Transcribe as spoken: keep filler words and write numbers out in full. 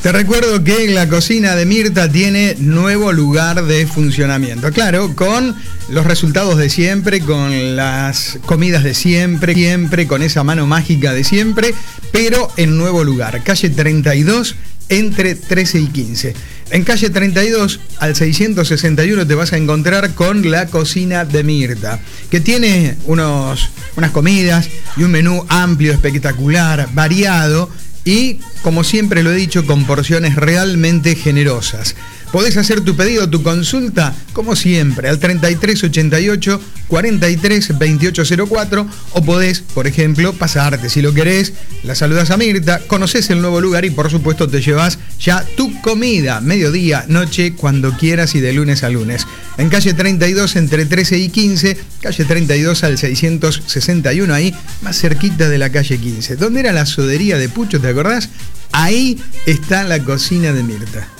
Te recuerdo que la cocina de Mirta tiene nuevo lugar de funcionamiento. Claro, con los resultados de siempre, con las comidas de siempre, siempre, con esa mano mágica de siempre, pero en nuevo lugar. Calle treinta y dos, entre trece y quince. En calle treinta y dos, al seiscientos sesenta y uno, te vas a encontrar con la cocina de Mirta, que tiene unos, unas comidas y un menú amplio, espectacular, variado, y, como siempre lo he dicho, con porciones realmente generosas. Podés hacer tu pedido, tu consulta, como siempre, al treinta y tres ochenta y ocho, cuarenta y tres veintiocho cero cuatro, o podés, por ejemplo, pasarte. Si lo querés, la saludás a Mirta, conocés el nuevo lugar y, por supuesto, te llevas ya tu comida, mediodía, noche, cuando quieras y de lunes a lunes. En calle treinta y dos, entre trece y quince, calle treinta y dos al seiscientos sesenta y uno, ahí, más cerquita de la calle quince. ¿Dónde era la sodería de Pucho, te acordás? Ahí está la cocina de Mirta.